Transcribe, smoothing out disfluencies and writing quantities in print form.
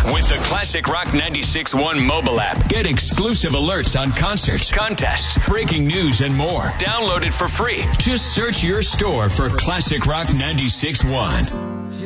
With the Classic Rock 96.1 mobile app, get exclusive alerts on concerts, contests, breaking news, and more. Download it for free. Just search your store for Classic Rock 96.1.